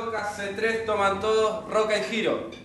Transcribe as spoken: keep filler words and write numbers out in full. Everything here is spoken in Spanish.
Loca C tres, toman todos, Roca y Giro.